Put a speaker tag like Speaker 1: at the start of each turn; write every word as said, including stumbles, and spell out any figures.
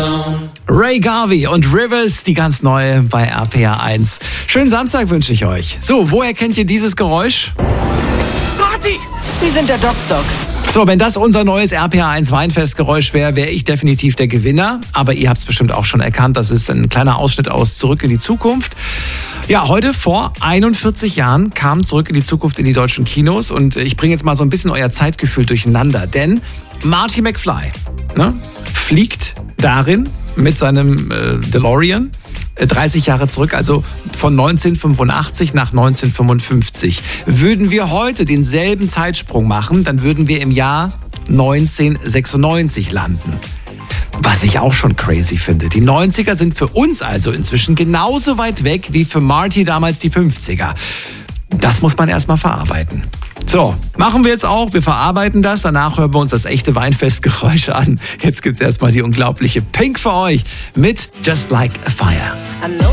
Speaker 1: Ray Garvey und Rivers, die ganz neue bei R P R eins. Schönen Samstag wünsche ich euch. So, woher kennt ihr dieses Geräusch?
Speaker 2: Marty! Sie sind der Doc-Doc.
Speaker 1: So, wenn das unser neues R P R eins Weinfestgeräusch wäre, wäre ich definitiv der Gewinner. Aber ihr habt es bestimmt auch schon erkannt, das ist ein kleiner Ausschnitt aus Zurück in die Zukunft. Ja, heute vor einundvierzig Jahren kam Zurück in die Zukunft in die deutschen Kinos. Und ich bringe jetzt mal so ein bisschen euer Zeitgefühl durcheinander. Denn Marty McFly, ne, fliegt darin mit seinem äh, DeLorean dreißig Jahre zurück, also von neunzehnhundertfünfundachtzig nach neunzehnhundertfünfundfünfzig. Würden wir heute denselben Zeitsprung machen, dann würden wir im Jahr neunzehnhundertsechsundneunzig landen. Was ich auch schon crazy finde. Die neunziger sind für uns also inzwischen genauso weit weg wie für Marty damals die fünfziger. Das muss man erstmal verarbeiten. So, machen wir jetzt auch. Wir verarbeiten das. Danach hören wir uns das echte Weinfestgeräusch an. Jetzt gibt's erstmal die unglaubliche Pink für euch mit Just Like a Fire.